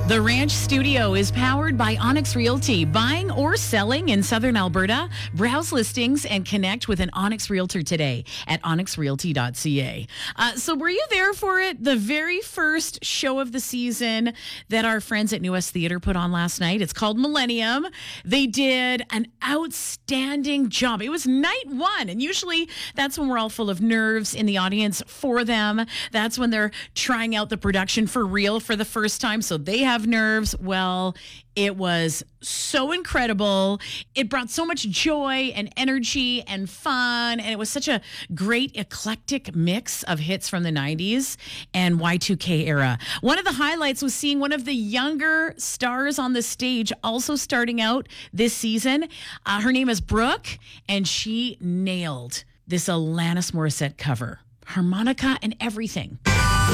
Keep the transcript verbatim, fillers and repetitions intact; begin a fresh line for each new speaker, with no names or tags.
The Ranch Studio is powered by Onyx Realty. Buying or selling in Southern Alberta? Browse listings and connect with an Onyx Realtor today at onyx realty dot c a. Uh, so were you there for it? The very first show of the season that our friends at New West Theatre put on last night. It's called Millennium. They did an outstanding job. It was night one, and usually that's when we're all full of nerves in the audience for them. That's when they're trying out the production for real for the first time, so they have nerves. Well, it was so incredible. It brought so much joy and energy and fun, and it was such a great eclectic mix of hits from the nineties and Y two K era. One of the highlights was seeing one of the younger stars on the stage also starting out this season. Uh, her name is Brooke, and she nailed this Alanis Morissette cover. Harmonica and everything.